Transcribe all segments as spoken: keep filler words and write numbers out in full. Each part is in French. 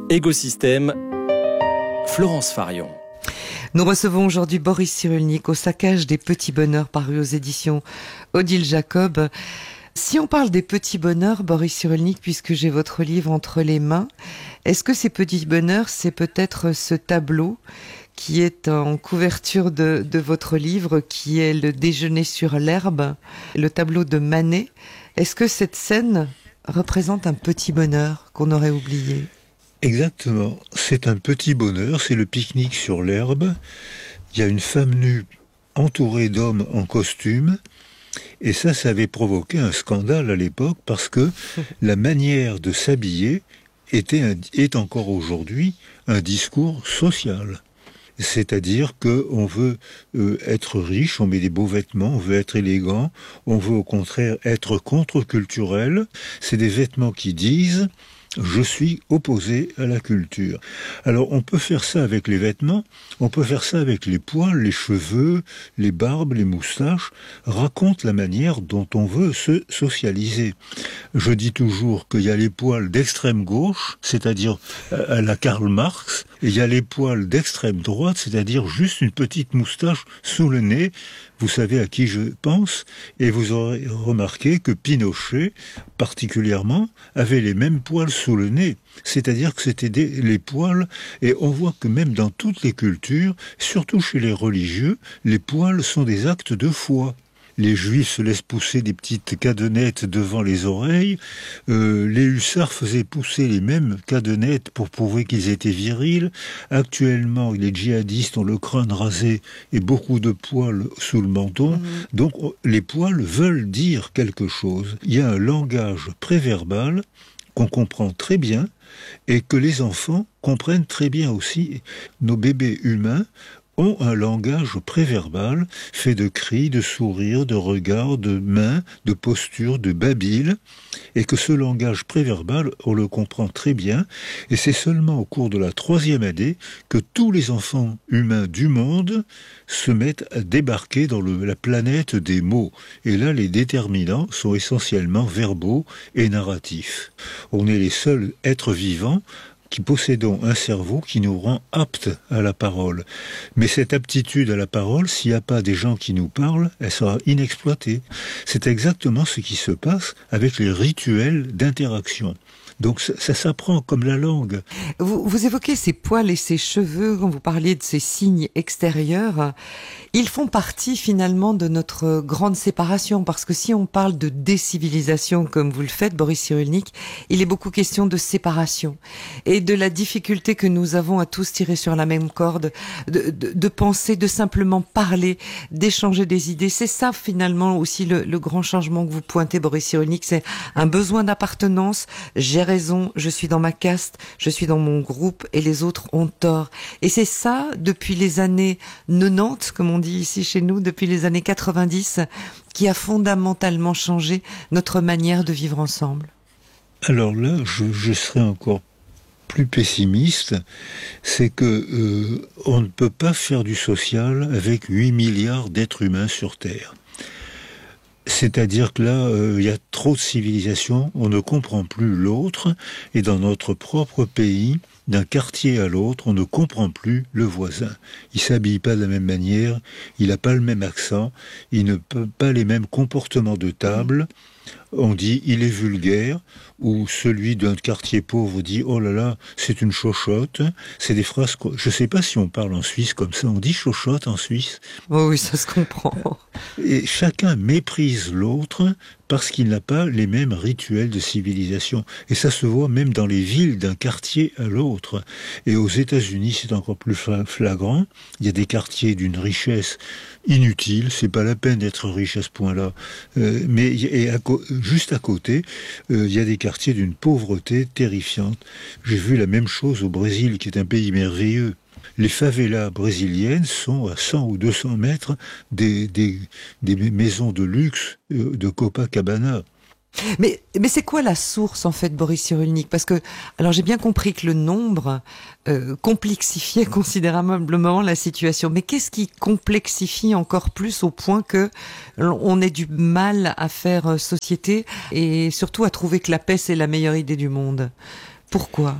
Écosystème, Florence Farion. Nous recevons aujourd'hui Boris Cyrulnik au Saccage des petits bonheurs paru aux éditions Odile Jacob. Si on parle des petits bonheurs, Boris Cyrulnik, puisque j'ai votre livre entre les mains, est-ce que ces petits bonheurs, c'est peut-être ce tableau qui est en couverture de, de votre livre, qui est le déjeuner sur l'herbe, le tableau de Manet? Est-ce que cette scène représente un petit bonheur qu'on aurait oublié? Exactement, c'est un petit bonheur, c'est le pique-nique sur l'herbe. Il y a une femme nue entourée d'hommes en costume, et ça, ça avait provoqué un scandale à l'époque, parce que la manière de s'habiller était un, est encore aujourd'hui un discours social. C'est-à-dire qu'on veut euh, être riche, on met des beaux vêtements, on veut être élégant, on veut au contraire être contre-culturel. C'est des vêtements qui disent « je suis opposé à la culture ». Alors on peut faire ça avec les vêtements, on peut faire ça avec les poils, les cheveux, les barbes, les moustaches, raconte la manière dont on veut se socialiser. Je dis toujours qu'il y a les poils d'extrême gauche, c'est-à-dire à la Karl Marx, et il y a les poils d'extrême droite, c'est-à-dire juste une petite moustache sous le nez. Vous savez à qui je pense, et vous aurez remarqué que Pinochet, particulièrement, avait les mêmes poils sous le nez. C'est-à-dire que c'était des, les poils, et on voit que même dans toutes les cultures, surtout chez les religieux, les poils sont des actes de foi. Les juifs se laissent pousser des petites cadenettes devant les oreilles. Euh, les hussards faisaient pousser les mêmes cadenettes pour prouver qu'ils étaient virils. Actuellement, les djihadistes ont le crâne rasé et beaucoup de poils sous le menton. Mmh. Donc, les poils veulent dire quelque chose. Il y a un langage préverbal qu'on comprend très bien et que les enfants comprennent très bien aussi. Nos bébés humains ont un langage préverbal fait de cris, de sourires, de regards, de mains, de postures, de babil, et que ce langage préverbal, on le comprend très bien, et c'est seulement au cours de la troisième année que tous les enfants humains du monde se mettent à débarquer dans le, la planète des mots. Et là, les déterminants sont essentiellement verbaux et narratifs. On est les seuls êtres vivants qui possédons un cerveau qui nous rend aptes à la parole. Mais cette aptitude à la parole, s'il n'y a pas des gens qui nous parlent, elle sera inexploitée. C'est exactement ce qui se passe avec les rituels d'interaction. Donc ça, ça s'apprend comme la langue. Vous, vous évoquez ces poils et ces cheveux, quand vous parliez de ces signes extérieurs, ils font partie finalement de notre grande séparation, parce que si on parle de décivilisation, comme vous le faites, Boris Cyrulnik, il est beaucoup question de séparation, et de la difficulté que nous avons à tous tirer sur la même corde, de, de, de penser, de simplement parler, d'échanger des idées. C'est ça finalement aussi le, le grand changement que vous pointez, Boris Cyrulnik, c'est un besoin d'appartenance. J'ai raison, je suis dans ma caste, je suis dans mon groupe et les autres ont tort. Et c'est ça, depuis les années quatre-vingt-dix, comme on dit ici chez nous, depuis les années quatre-vingt-dix, qui a fondamentalement changé notre manière de vivre ensemble. Alors là, je, je serais encore plus pessimiste, c'est que euh, on ne peut pas faire du social avec huit milliards d'êtres humains sur Terre. C'est-à-dire que là, il euh, y a trop de civilisation, on ne comprend plus l'autre, et dans notre propre pays, d'un quartier à l'autre, on ne comprend plus le voisin. Il s'habille pas de la même manière, il n'a pas le même accent, il n'a pas les mêmes comportements de table. On dit « il est vulgaire » ou celui d'un quartier pauvre dit « oh là là, c'est une chochotte ». C'est des phrases, je ne sais pas si on parle en Suisse comme ça, on dit chochotte en Suisse. Oh oui, ça se comprend. Et chacun méprise l'autre parce qu'il n'a pas les mêmes rituels de civilisation. Et ça se voit même dans les villes d'un quartier à l'autre. Et aux États-Unis, c'est encore plus flagrant. Il y a des quartiers d'une richesse inutile, c'est pas la peine d'être riche à ce point-là. Euh, mais et à, juste à côté, euh, il y a des quartiers d'une pauvreté terrifiante. J'ai vu la même chose au Brésil, qui est un pays merveilleux. Les favelas brésiliennes sont à cent ou deux cents mètres des, des, des maisons de luxe de Copacabana. Mais, mais c'est quoi la source, en fait, Boris Cyrulnik? Parce que, alors j'ai bien compris que le nombre euh, complexifiait considérablement la situation. Mais qu'est-ce qui complexifie encore plus au point que on ait du mal à faire société et surtout à trouver que la paix, c'est la meilleure idée du monde? Pourquoi?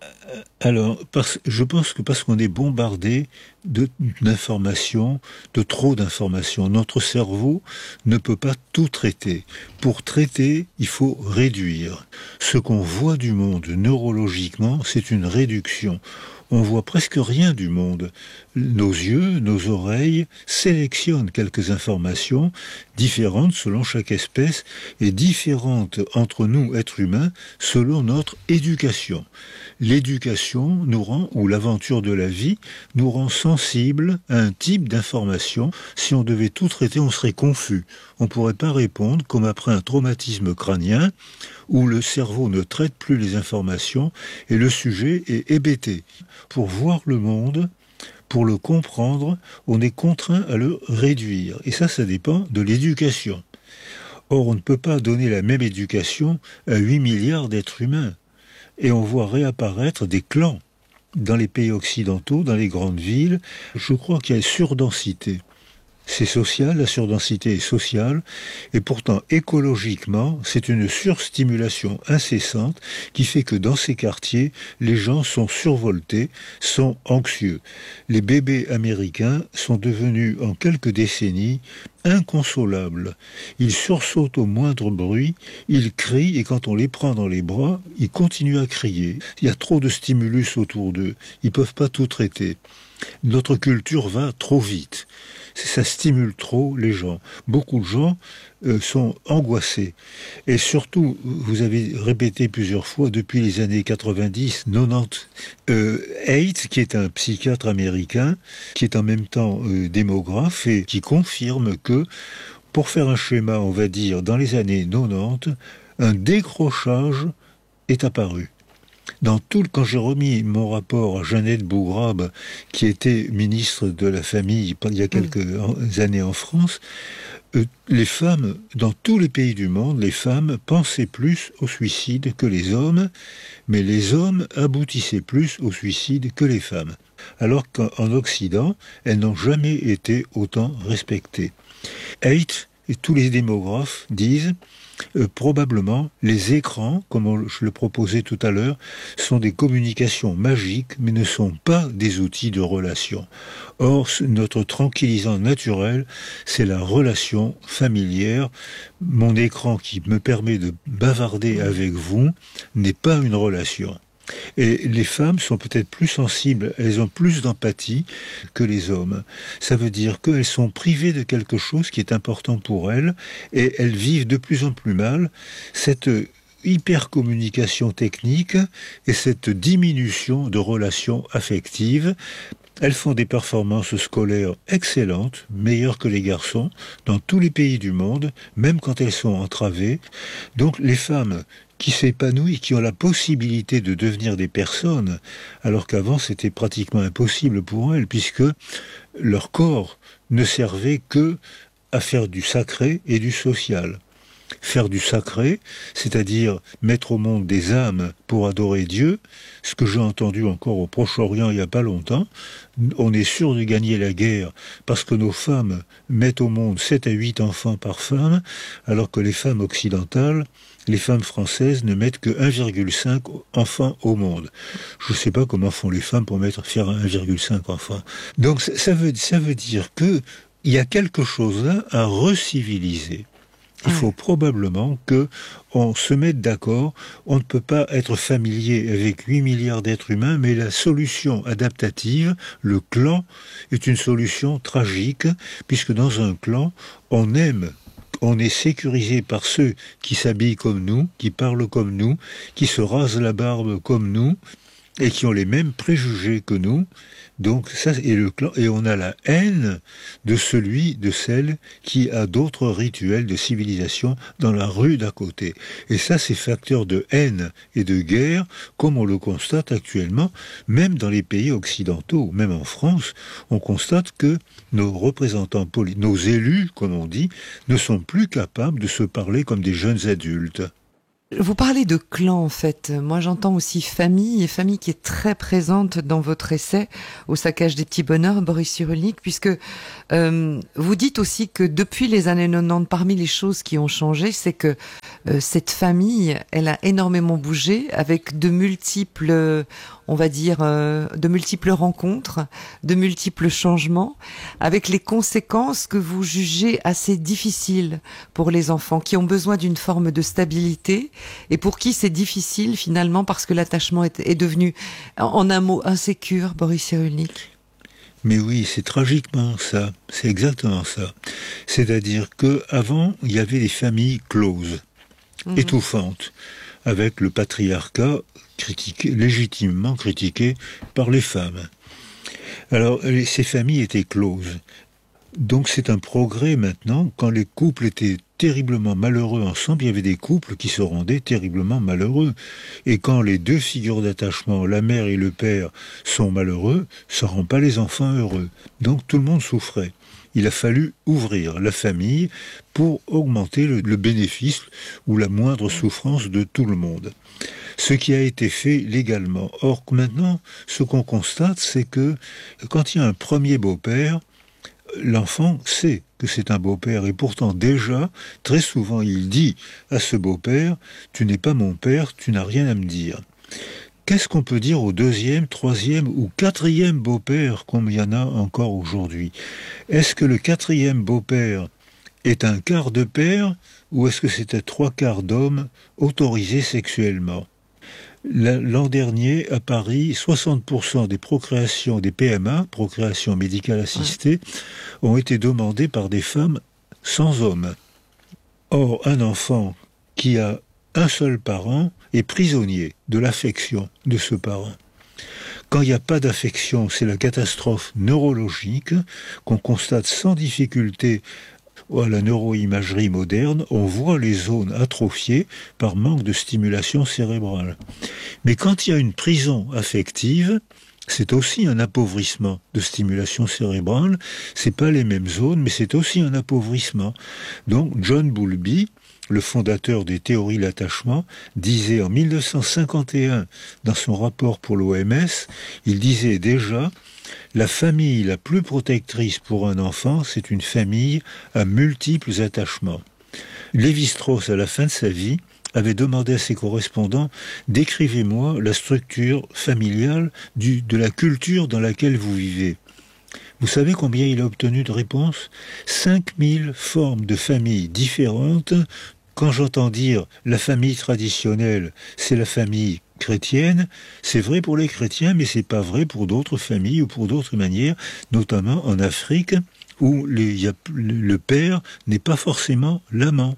Alors, parce, je pense que parce qu'on est bombardé de, d'informations, de trop d'informations, notre cerveau ne peut pas tout traiter. Pour traiter, il faut réduire. Ce qu'on voit du monde neurologiquement, c'est une réduction. On voit presque rien du monde. Nos yeux, nos oreilles sélectionnent quelques informations différentes selon chaque espèce et différentes entre nous, êtres humains, selon notre éducation. L'éducation nous rend, ou l'aventure de la vie, nous rend sensibles à un type d'information. Si on devait tout traiter, on serait confus. On ne pourrait pas répondre comme après un traumatisme crânien où le cerveau ne traite plus les informations et le sujet est hébété. Pour voir le monde, pour le comprendre, on est contraint à le réduire. Et ça, ça dépend de l'éducation. Or, on ne peut pas donner la même éducation à huit milliards d'êtres humains. Et on voit réapparaître des clans dans les pays occidentaux, dans les grandes villes. Je crois qu'il y a une surdensité. C'est social, la surdensité est sociale, et pourtant écologiquement, c'est une surstimulation incessante qui fait que dans ces quartiers, les gens sont survoltés, sont anxieux. Les bébés américains sont devenus en quelques décennies inconsolables. Ils sursautent au moindre bruit, ils crient et quand on les prend dans les bras, ils continuent à crier. Il y a trop de stimulus autour d'eux, ils ne peuvent pas tout traiter. Notre culture va trop vite. Ça stimule trop les gens. Beaucoup de gens euh, sont angoissés. Et surtout, vous avez répété plusieurs fois, depuis les années quatre-vingt-dix, quatre-vingt-dix, euh, Haidt, qui est un psychiatre américain, qui est en même temps euh, démographe, et qui confirme que, pour faire un schéma, on va dire, dans les années quatre-vingt-dix, un décrochage est apparu. Dans tout, quand j'ai remis mon rapport à Jeannette Bougrabe, qui était ministre de la Famille il y a quelques mmh. années en France, euh, les femmes, dans tous les pays du monde, les femmes pensaient plus au suicide que les hommes, mais les hommes aboutissaient plus au suicide que les femmes. Alors qu'en Occident, elles n'ont jamais été autant respectées. Haidt et tous les démographes disent Euh, probablement, les écrans, comme on, je le proposais tout à l'heure, sont des communications magiques, mais ne sont pas des outils de relation. Or, notre tranquillisant naturel, c'est la relation familière. Mon écran qui me permet de bavarder avec vous n'est pas une relation. Et les femmes sont peut-être plus sensibles, elles ont plus d'empathie que les hommes. Ça veut dire qu'elles sont privées de quelque chose qui est important pour elles, et elles vivent de plus en plus mal cette hypercommunication technique et cette diminution de relations affectives. Elles font des performances scolaires excellentes, meilleures que les garçons, dans tous les pays du monde, même quand elles sont entravées. Donc les femmes qui s'épanouissent, qui ont la possibilité de devenir des personnes, alors qu'avant c'était pratiquement impossible pour elles, puisque leur corps ne servait que à faire du sacré et du social. Faire du sacré, c'est-à-dire mettre au monde des âmes pour adorer Dieu, ce que j'ai entendu encore au Proche-Orient il n'y a pas longtemps. On est sûr de gagner la guerre parce que nos femmes mettent au monde sept à huit enfants par femme, alors que les femmes occidentales, les femmes françaises ne mettent que un virgule cinq enfants au monde. Je ne sais pas comment font les femmes pour mettre, faire un virgule cinq enfants. Donc ça veut, ça veut dire qu'il y a quelque chose là à reciviliser. Il faut probablement que on se mette d'accord. On ne peut pas être familier avec huit milliards d'êtres humains, mais la solution adaptative, le clan, est une solution tragique, puisque dans un clan, on aime, on est sécurisé par ceux qui s'habillent comme nous, qui parlent comme nous, qui se rasent la barbe comme nous, et qui ont les mêmes préjugés que nous. Donc ça est le clan, et on a la haine de celui, de celle qui a d'autres rituels de civilisation dans la rue d'à côté. Et ça, c'est facteur de haine et de guerre, comme on le constate actuellement, même dans les pays occidentaux, même en France, on constate que nos représentants politiques, nos élus, comme on dit, ne sont plus capables de se parler comme des jeunes adultes. Vous parlez de clan, en fait. Moi, j'entends aussi famille, et famille qui est très présente dans votre essai Au saccage des petits bonheurs, Boris Cyrulnik, puisque euh, vous dites aussi que depuis les années quatre-vingt-dix, parmi les choses qui ont changé, c'est que euh, cette famille, elle a énormément bougé avec de multiples, on va dire, euh, de multiples rencontres, de multiples changements, avec les conséquences que vous jugez assez difficiles pour les enfants, qui ont besoin d'une forme de stabilité, et pour qui c'est difficile finalement parce que l'attachement est, est devenu, en un mot, insécure, Boris Cyrulnik. Mais oui, c'est tragiquement ça, c'est exactement ça. C'est-à-dire que avant, il y avait des familles closes, mmh. étouffantes, avec le patriarcat critiqué, légitimement critiqué par les femmes. Alors, ces familles étaient closes. Donc c'est un progrès maintenant. Quand les couples étaient terriblement malheureux ensemble, il y avait des couples qui se rendaient terriblement malheureux. Et quand les deux figures d'attachement, la mère et le père, sont malheureux, ça rend pas les enfants heureux. Donc tout le monde souffrait. Il a fallu ouvrir la famille pour augmenter le, le bénéfice ou la moindre souffrance de tout le monde. Ce qui a été fait légalement. Or maintenant, ce qu'on constate, c'est que quand il y a un premier beau-père, l'enfant sait que c'est un beau-père et pourtant déjà, très souvent, il dit à ce beau-père « Tu n'es pas mon père, tu n'as rien à me dire ». Qu'est-ce qu'on peut dire au deuxième, troisième ou quatrième beau-père comme il y en a encore aujourd'hui? Est-ce que le quatrième beau-père est un quart de père ou est-ce que c'est un trois quarts d'homme autorisé sexuellement? L'an dernier, à Paris, soixante pour cent des procréations, des P M A, procréations médicales assistées, ont été demandées par des femmes sans homme. Or, un enfant qui a un seul parent est prisonnier de l'affection de ce parent. Quand il n'y a pas d'affection, c'est la catastrophe neurologique qu'on constate sans difficulté à la neuroimagerie moderne. On voit les zones atrophiées par manque de stimulation cérébrale. Mais quand il y a une prison affective, c'est aussi un appauvrissement de stimulation cérébrale. C'est pas les mêmes zones, mais c'est aussi un appauvrissement. Donc John Bowlby, le fondateur des théories de l'attachement, disait en mille neuf cent cinquante et un, dans son rapport pour l'O M S, il disait déjà « La famille la plus protectrice pour un enfant, c'est une famille à multiples attachements. » Lévi-Strauss, à la fin de sa vie, avait demandé à ses correspondants « Décrivez-moi la structure familiale du, de la culture dans laquelle vous vivez. » Vous savez combien il a obtenu de réponses? cinq mille formes de familles différentes. Quand j'entends dire la famille traditionnelle, c'est la famille chrétienne, c'est vrai pour les chrétiens, mais c'est pas vrai pour d'autres familles ou pour d'autres manières, notamment en Afrique, où les, y a, le père n'est pas forcément l'amant.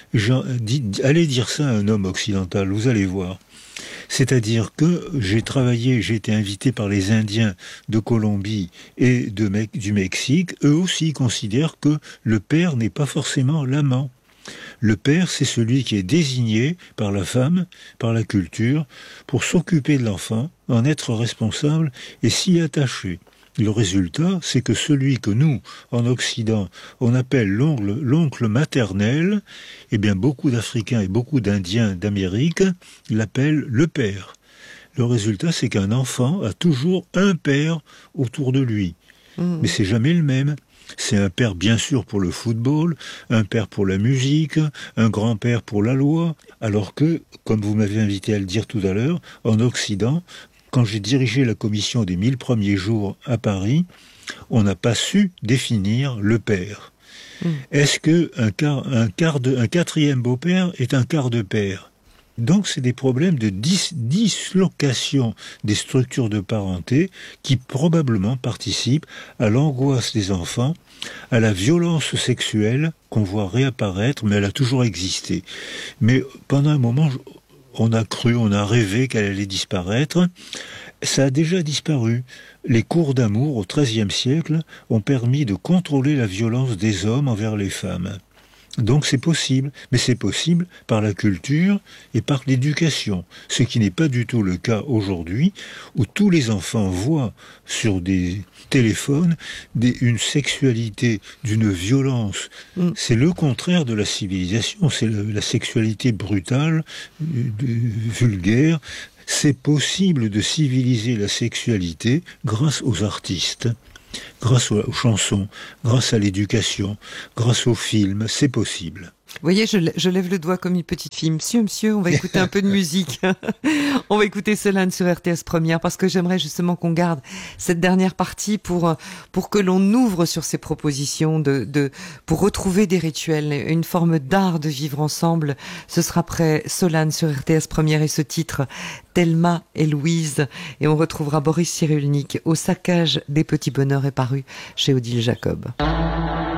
Allez dire ça à un homme occidental, vous allez voir. C'est-à-dire que j'ai travaillé, j'ai été invité par les Indiens de Colombie et de, du Mexique. Eux aussi considèrent que le père n'est pas forcément l'amant. Le père, c'est celui qui est désigné par la femme, par la culture, pour s'occuper de l'enfant, en être responsable et s'y attacher. Le résultat, c'est que celui que nous, en Occident, on appelle l'oncle, l'oncle maternel, eh bien beaucoup d'Africains et beaucoup d'Indiens d'Amérique l'appellent le père. Le résultat, c'est qu'un enfant a toujours un père autour de lui. Mmh. Mais c'est jamais le même. C'est un père bien sûr pour le football, un père pour la musique, un grand-père pour la loi, alors que, comme vous m'avez invité à le dire tout à l'heure, en Occident, quand j'ai dirigé la commission des mille premiers jours à Paris, on n'a pas su définir le père. Mmh. Est-ce que un, quart, un, quart de, un quatrième beau-père est un quart de père? Donc c'est des problèmes de dis, dislocation des structures de parenté qui probablement participent à l'angoisse des enfants, à la violence sexuelle qu'on voit réapparaître, mais elle a toujours existé. Mais pendant un moment, on a cru, on a rêvé qu'elle allait disparaître. Ça a déjà disparu. Les cours d'amour au treizième siècle ont permis de contrôler la violence des hommes envers les femmes. Donc c'est possible, mais c'est possible par la culture et par l'éducation, ce qui n'est pas du tout le cas aujourd'hui, où tous les enfants voient sur des téléphones des, une sexualité d'une violence. Mm. C'est le contraire de la civilisation, c'est la, la sexualité brutale, de, vulgaire. C'est possible de civiliser la sexualité grâce aux artistes. Grâce aux chansons, grâce à l'éducation, grâce aux films, c'est possible. Vous voyez, je, je lève le doigt comme une petite fille. Monsieur, monsieur, on va écouter un peu de musique. On va écouter Solane sur R T S Première parce que j'aimerais justement qu'on garde cette dernière partie pour pour que l'on ouvre sur ces propositions de de pour retrouver des rituels, une forme d'art de vivre ensemble. Ce sera après Solane sur R T S Première et ce titre Thelma et Louise, et on retrouvera Boris Cyrulnik. Au saccage des petits bonheurs est paru chez Odile Jacob.